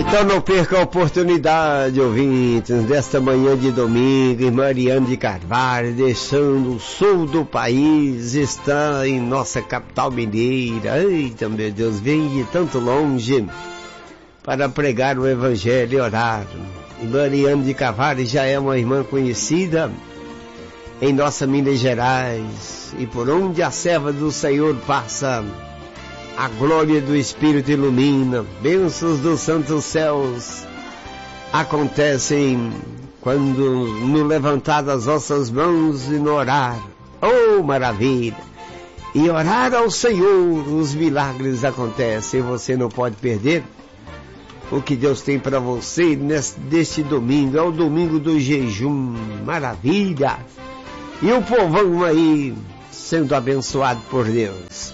Então não perca a oportunidade, ouvintes, desta manhã de domingo, em Mariana de Carvalho, deixando o sul do país, está em nossa capital mineira. Eita, meu Deus, vem de tanto longe para pregar o evangelho e orar. E Mariana de Carvalho já é uma irmã conhecida em nossa Minas Gerais, e por onde a serva do Senhor passa, a glória do Espírito ilumina, bênçãos dos santos céus acontecem quando no levantar das vossas mãos e no orar. Oh, maravilha! E orar ao Senhor, os milagres acontecem. Você não pode perder o que Deus tem para você neste domingo. É o domingo do jejum, maravilha! E o povão aí sendo abençoado por Deus.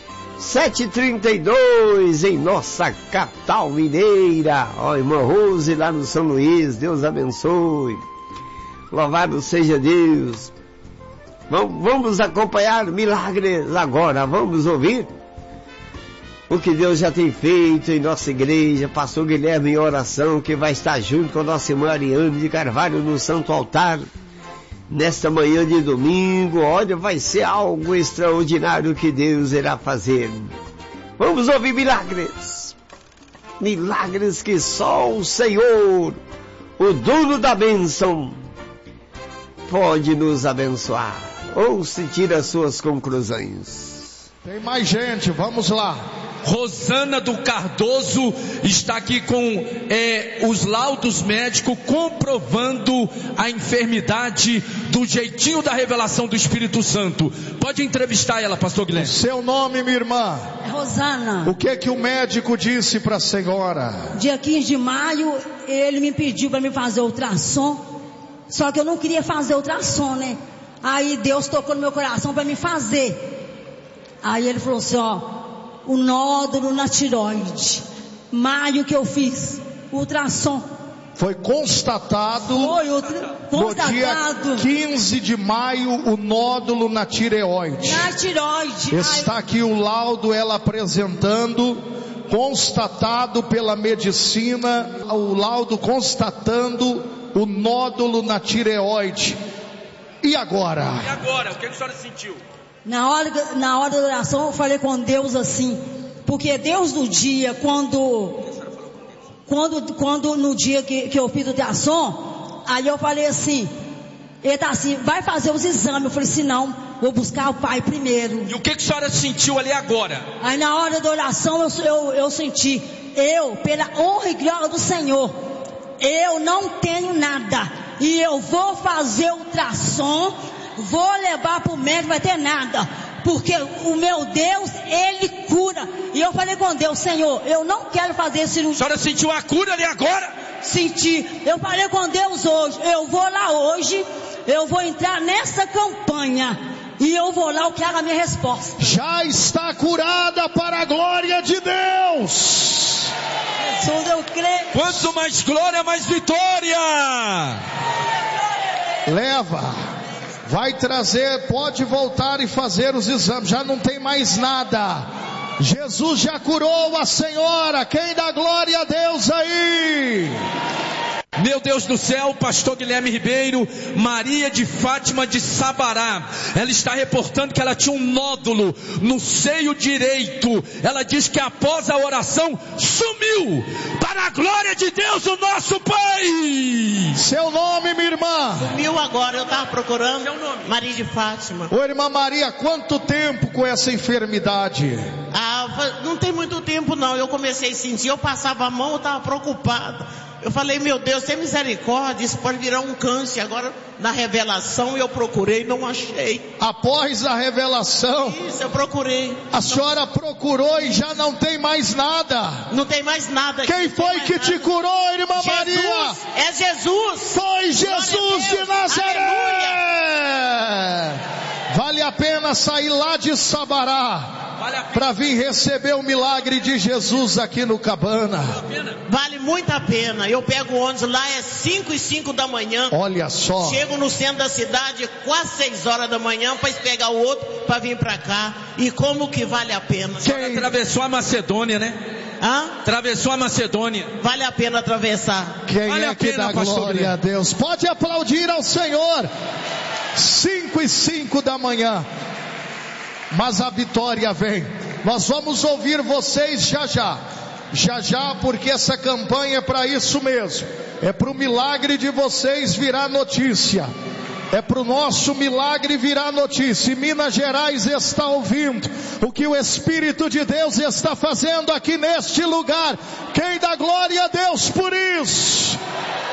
7h32 em nossa capital mineira. Ó, irmã Rose lá no São Luís, Deus abençoe. Louvado seja Deus. Vamos acompanhar milagres agora. Vamos ouvir o que Deus já tem feito em nossa igreja. Pastor Guilherme em oração, que vai estar junto com a nossa irmã Ariane de Carvalho no Santo Altar nesta manhã de domingo. Olha, vai ser algo extraordinário que Deus irá fazer. Vamos ouvir milagres. Milagres que só o Senhor, o dono da bênção, pode nos abençoar. Ouça e tira as suas conclusões. Tem mais gente, vamos lá. Rosana do Cardoso está aqui com os laudos médicos comprovando a enfermidade do jeitinho da revelação do Espírito Santo. Pode entrevistar ela, pastor Guilherme. Seu nome, minha irmã? É Rosana. O que o médico disse para a senhora? Dia 15 de maio, ele me pediu para me fazer ultrassom, só que eu não queria fazer ultrassom, né? Aí Deus tocou no meu coração para me fazer. Aí ele falou assim, ó, o nódulo na tireoide. Maio que eu fiz ultrassom. Foi constatado. Constatado. No dia 15 de maio, o nódulo na tireoide. Na tireoide. Está aqui o laudo, ela apresentando, constatado pela medicina, o laudo constatando o nódulo na tireoide. E agora? E agora? O que a senhora sentiu? Na hora da oração eu falei com Deus assim, porque Deus no dia, quando no dia que eu fiz o ultrassom, aí eu falei assim, ele tá assim, vai fazer os exames. Eu falei assim, não, vou buscar o pai primeiro. E o que a senhora sentiu ali agora? Aí na hora da oração eu senti, pela honra e glória do Senhor, eu não tenho nada, e eu vou fazer o ultrassom, vou levar para o médico, vai ter nada, porque o meu Deus, Ele cura. E eu falei com Deus, Senhor, eu não quero fazer cirurgia. A senhora sentiu a cura ali agora? Senti. Eu falei com Deus hoje, eu vou lá hoje, eu vou entrar nessa campanha e eu vou lá, eu quero a minha resposta. Já está curada para a glória de Deus. Jesus, eu creio. Quanto mais glória, mais vitória. Leva. Vai trazer, pode voltar e fazer os exames, já não tem mais nada. Jesus já curou a senhora. Quem dá glória a Deus aí? Meu Deus do céu, pastor Guilherme Ribeiro, Maria de Fátima de Sabará, ela está reportando que ela tinha um nódulo no seio direito. Ela diz que após a oração sumiu, para a glória de Deus, o nosso Pai. Seu nome, minha irmã? Sumiu agora, eu estava procurando. Seu nome? Maria de Fátima. Ô irmã Maria, quanto tempo com essa enfermidade? Não tem muito tempo não, eu comecei a sentir, eu passava a mão, eu estava preocupada. Eu falei, meu Deus, tem misericórdia, isso pode virar um câncer. Agora, na revelação, eu procurei, não achei. Após a revelação? Isso, eu procurei. A senhora procurou e já não tem mais nada? Não tem mais nada. Quem foi que te curou, irmã Maria? É Jesus. Foi Jesus de Nazaré. Aleluia. Vale a pena sair lá de Sabará para vir receber o milagre de Jesus aqui no Cabana. Vale muito a pena. Eu pego o ônibus lá, é 5h05 da manhã. Olha só. Chego no centro da cidade quase 6 horas da manhã para pegar o outro para vir para cá. E como que vale a pena? Quem atravessou a Macedônia, né? Atravessou a Macedônia. Vale a pena atravessar. Quem Vale é a que pena, dá pastor glória Guilherme. a Deus? Pode aplaudir ao Senhor. 5:05 da manhã. Mas a vitória vem. Nós vamos ouvir vocês já já. Já já, porque essa campanha é para isso mesmo. É para o milagre de vocês virar notícia. É para o nosso milagre virar notícia. E Minas Gerais está ouvindo o que o Espírito de Deus está fazendo aqui neste lugar. Quem dá glória a Deus por isso?